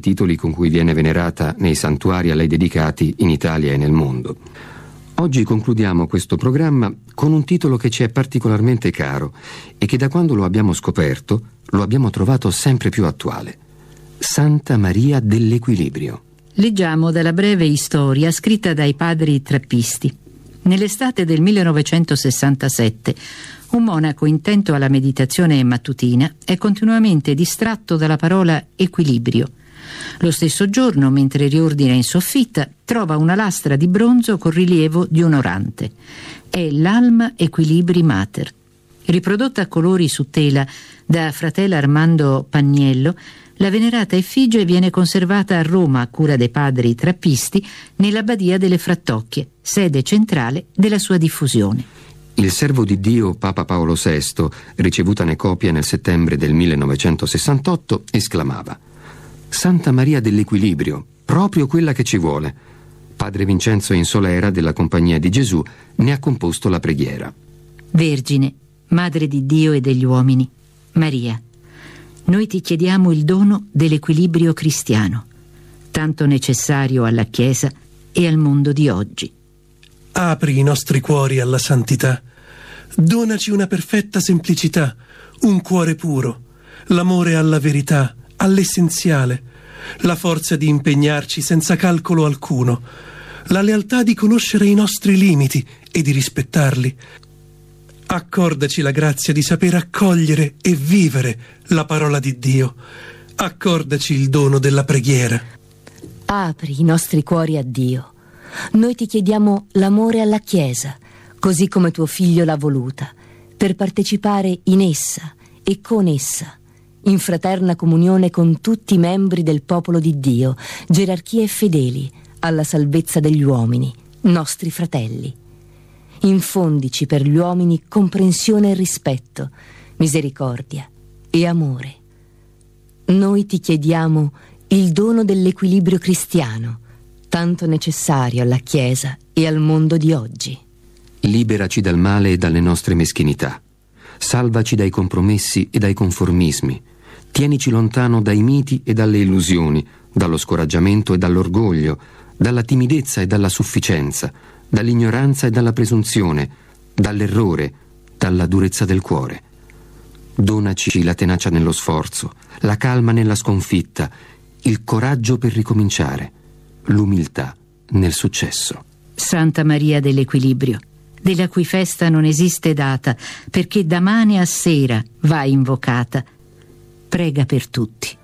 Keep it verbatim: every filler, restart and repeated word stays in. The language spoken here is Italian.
titoli con cui viene venerata nei santuari a lei dedicati in Italia e nel mondo. Oggi concludiamo questo programma con un titolo che ci è particolarmente caro e che da quando lo abbiamo scoperto lo abbiamo trovato sempre più attuale. Santa Maria dell'Equilibrio. Leggiamo dalla breve storia scritta dai padri trappisti. Nell'estate del millenovecentosessantasette, un monaco intento alla meditazione mattutina è continuamente distratto dalla parola equilibrio. Lo stesso giorno, mentre riordina in soffitta, trova una lastra di bronzo con rilievo di un orante. È l'Alma Equilibri Mater. Riprodotta a colori su tela da fratello Armando Pagniello, la venerata effigie viene conservata a Roma a cura dei padri trappisti nell'Abbadia delle Frattocchie, sede centrale della sua diffusione. Il servo di Dio Papa Paolo sesto, ricevutane copia nel settembre del millenovecentosessantotto, esclamava: Santa Maria dell'Equilibrio, proprio quella che ci vuole. Padre Vincenzo Insolera della Compagnia di Gesù ne ha composto la preghiera. Vergine, Madre di Dio e degli uomini, Maria, noi ti chiediamo il dono dell'equilibrio cristiano, tanto necessario alla Chiesa e al mondo di oggi. Apri i nostri cuori alla santità, donaci una perfetta semplicità, un cuore puro, l'amore alla verità, all'essenziale, la forza di impegnarci senza calcolo alcuno, la lealtà di conoscere i nostri limiti e di rispettarli. Accordaci la grazia di saper accogliere e vivere la parola di Dio. Accordaci il dono della preghiera. Apri i nostri cuori a Dio. Noi ti chiediamo l'amore alla Chiesa, così come tuo Figlio l'ha voluta, per partecipare in essa e con essa, in fraterna comunione con tutti i membri del popolo di Dio, gerarchie e fedeli, alla salvezza degli uomini, nostri fratelli. Infondici per gli uomini comprensione e rispetto, misericordia e amore. Noi ti chiediamo il dono dell'equilibrio cristiano, tanto necessario alla Chiesa e al mondo di oggi. Liberaci dal male e dalle nostre meschinità. Salvaci dai compromessi e dai conformismi. Tienici lontano dai miti e dalle illusioni, dallo scoraggiamento e dall'orgoglio, dalla timidezza e dalla sufficienza, dall'ignoranza e dalla presunzione, dall'errore, dalla durezza del cuore. Donaci la tenacia nello sforzo, la calma nella sconfitta, il coraggio per ricominciare, l'umiltà nel successo. Santa Maria dell'Equilibrio, della cui festa non esiste data, perché da mane a sera va invocata, prega per tutti.